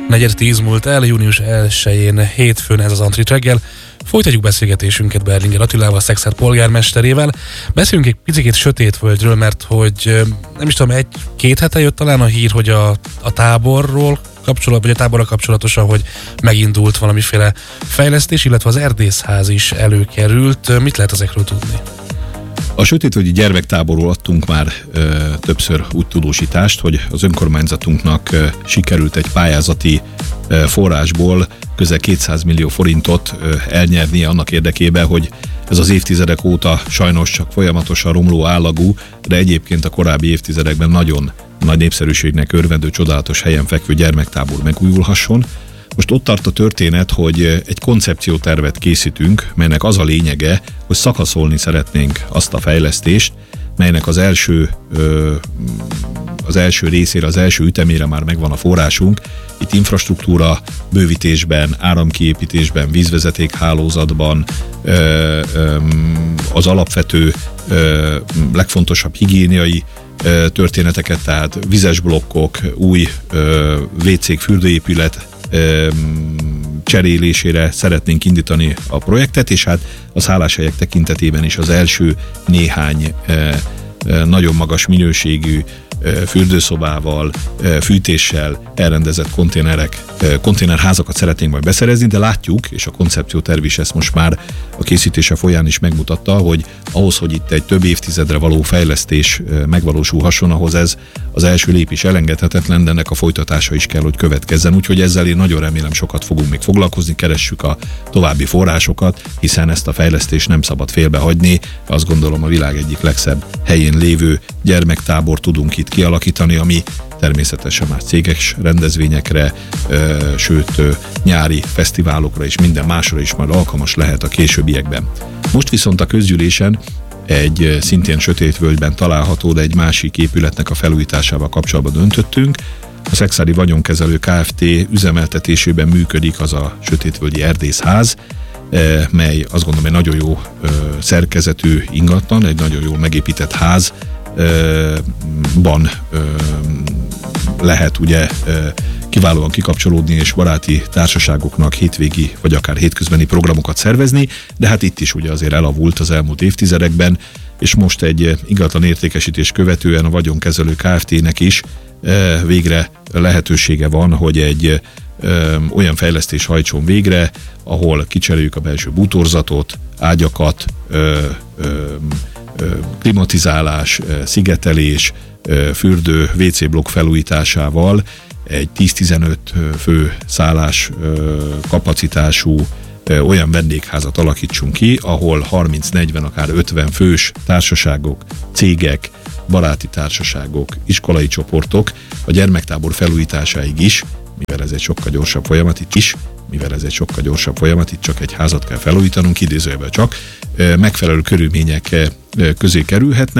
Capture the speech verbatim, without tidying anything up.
Negyed tíz múlt el, június elsején hétfőn ez az Antrit reggel. Folytatjuk beszélgetésünket Berlinger Attilával, Szekszárd polgármesterével. Beszélünk egy picit Sötétvölgyről, mert hogy nem is tudom, egy-két hete jött talán a hír, hogy a, a táborról kapcsolat, vagy a táborra kapcsolatosan, hogy megindult valamiféle fejlesztés, illetve az erdészház is előkerült. Mit lehet ezekről tudni? A Sötétvölgyi gyermektáborról adtunk már ö, többször úgy tudósítást, hogy az önkormányzatunknak ö, sikerült egy pályázati ö, forrásból közel kétszáz millió forintot ö, elnyerni annak érdekében, hogy ez az évtizedek óta sajnos csak folyamatosan romló állagú, de egyébként a korábbi évtizedekben nagyon nagy népszerűségnek örvendő, csodálatos helyen fekvő gyermektábor megújulhasson. Most ott tart a történet, hogy egy koncepciótervet készítünk, melynek az a lényege, hogy szakaszolni szeretnénk azt a fejlesztést, melynek az első, az első részére, az első ütemére már megvan a forrásunk. Itt infrastruktúra bővítésben, áramkiépítésben, vízvezetékhálózatban, az alapvető, legfontosabb higiéniai történeteket, tehát vizes blokkok, új vé cék, fürdőépület cserélésére szeretnénk indítani a projektet, és hát a szálláshelyek tekintetében is az első néhány nagyon magas minőségű fürdőszobával, fűtéssel elrendezett konténerek, konténerházakat szeretnénk majd beszerezni, de látjuk, és a koncepcióterv is ezt most már a készítése folyán is megmutatta, hogy ahhoz, hogy itt egy több évtizedre való fejlesztés megvalósulhasson, ahhoz ez az első lépés elengedhetetlen, de ennek a folytatása is kell, hogy következzen. Úgyhogy ezzel én nagyon remélem sokat fogunk még foglalkozni, keressük a további forrásokat, hiszen ezt a fejlesztést nem szabad félbehagyni. Azt gondolom, a világ egyik legszebb helyén lévő gyermektábor tudunk itt kialakítani, ami természetesen már céges rendezvényekre, ö, sőt ö, nyári fesztiválokra és minden másra is már alkalmas lehet a későbbiekben. Most viszont a közgyűlésen egy ö, szintén Sötétvölgyben található, de egy másik épületnek a felújításával kapcsolatban döntöttünk. A Szekszárdi Vagyonkezelő Kft. Üzemeltetésében működik az a Sötétvölgyi Erdészház, mely azt gondolom egy nagyon jó ö, szerkezetű ingatlan, egy nagyon jól megépített ház, ban lehet ugye kiválóan kikapcsolódni és baráti társaságoknak hétvégi vagy akár hétközbeni programokat szervezni, de hát itt is ugye azért elavult az elmúlt évtizedekben, és most egy ingatlan értékesítés követően a Vagyonkezelő Kft.-nek is végre lehetősége van, hogy egy olyan fejlesztés hajtson végre, ahol kicseréljük a belső bútorzatot, ágyakat, klimatizálás, szigetelés, fürdő, vé cé blokk felújításával egy tíz-tizenöt fő szállás kapacitású olyan vendégházat alakítsunk ki, ahol harminc-negyven, akár ötven fős társaságok, cégek, baráti társaságok, iskolai csoportok a gyermektábor felújításáig is, mivel ez egy sokkal gyorsabb folyamat itt is, mivel ez egy sokkal gyorsabb folyamat, itt csak egy házat kell felújítanunk, idézőjelben csak, megfelelő körülmények közé kerülhetnek.